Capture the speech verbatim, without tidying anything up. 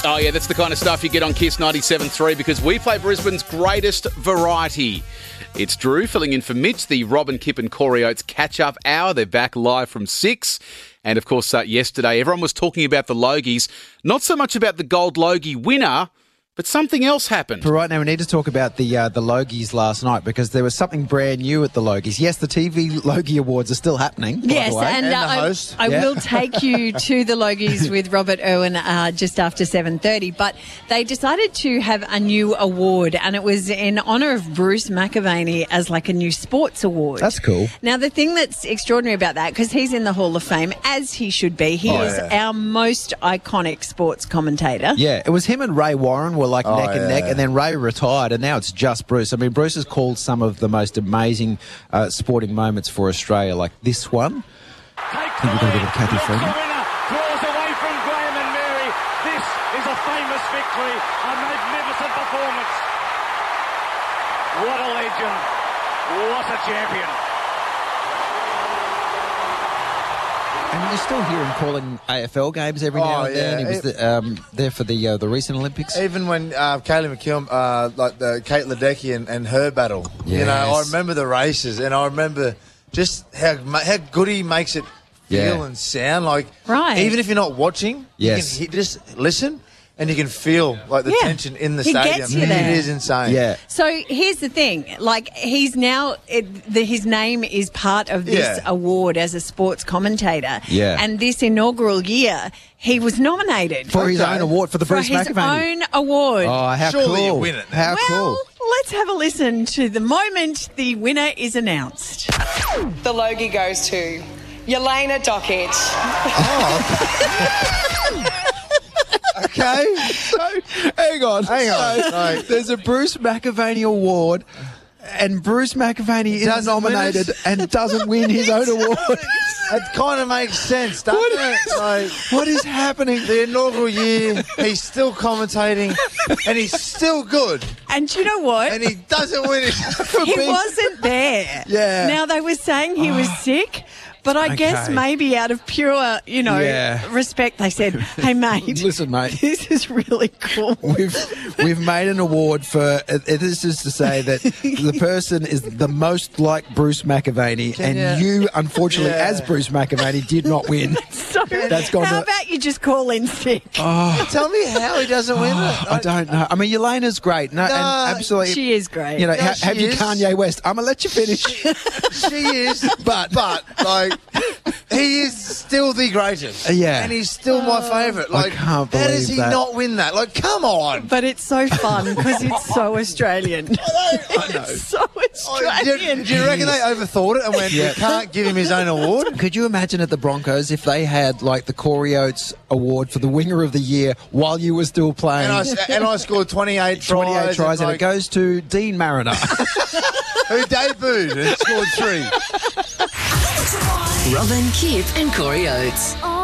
Oh, yeah, that's the kind of stuff you get on Kiss ninety-seven point three because we play Brisbane's greatest variety. It's Drew filling in for Mitch, the Robin, Kip and Corey Oates catch-up hour. They're back live from six. And, of course, uh, yesterday everyone was talking about the Logies, not so much about the Gold Logie winner, but something else happened. For right now, we need to talk about the uh, the Logies last night because there was something brand new at the Logies. Yes, the T V Logie Awards are still happening. By yes, the way. and, and uh, the host. I, I yeah. will take you to the Logies with Robert Irwin uh, just after seven thirty. But they decided to have a new award, and it was in honour of Bruce McAvaney as like a new sports award. That's cool. Now, the thing that's extraordinary about that, because he's in the Hall of Fame, as he should be, he Oh, is yeah. our most iconic sports commentator. Yeah, it was him and Ray Warren were like Oh, neck and yeah. neck, and then Ray retired, and now it's just Bruce. I mean, Bruce has called some of the most amazing uh, sporting moments for Australia, like this one. I think we're going to get a Kathy Freeman. Draws away from Graham and Mary. This is a famous victory, a magnificent performance. What a legend. What a champion. And you still hear him calling A F L games every now Oh, and then. yeah. He was the, um, there for the uh, the recent Olympics. Even when uh, Kaylee McKeown, uh, like the Kate Ledecky and, and her battle, you know, I Yes. remember the races, and I remember just how ma- how good he makes it feel Yeah. and sound. Like, Right. even if you're not watching, Yes. you can he- just listen, and you can feel like the Yeah. tension in the He stadium. gets you there. It is insane. Yeah. So here's the thing, like he's now, it, the, his name is part of this Yeah. award as a sports commentator. Yeah. And this inaugural year, he was nominated. For his Okay. own award, for the for Bruce his McAvaney. own award. Oh, how Surely cool. you win it. How well, cool. let's have a listen to the moment the winner is announced. The Logie goes to Yelena Dockett. Okay, so hang on, Hang on. So, Right. there's a Bruce McAvaney award, and Bruce McAvaney is Doesn't win nominated it. and doesn't win his own award. It kind of makes sense, doesn't What? it? Like, What is happening? the inaugural year, he's still commentating, and he's still good, And you know what? and he doesn't win it. he wasn't there. Yeah. Now, they were saying he was sick. But I guess Okay. maybe out of pure, you know, Yeah. respect, they said, hey, mate. Listen, mate. This is really cool. We've we've made an award for. Uh, this is to say that the person is the most like Bruce McAvaney, and ya- you, unfortunately, Yeah. as Bruce McAvaney, did not win. So That's gone how to- about you just call in sick? Tell me how he doesn't win it. I don't know. I mean, Yelena's great. No, No, and absolutely. She is great. You know, No, ha- she have you is. Kanye West? I'm gonna let you finish. She is, But- but like he is still the greatest. Uh, yeah. and he's still my favourite. Like, can't how does believe he that. not win that? Like, come on. But it's so fun because it's so Australian. I know. It's so Oh, do, you, Australian. do you reckon they overthought it and went, Yeah. we can't give him his own award? Could you imagine at the Broncos if they had like the Corey Oates Award for the Winger of the Year while you were still playing? And I, and I scored twenty-eight tries. twenty-eight tries, and, like, it goes to Dean Mariner. who debuted and scored three. Robin, Kip and Corey Oates.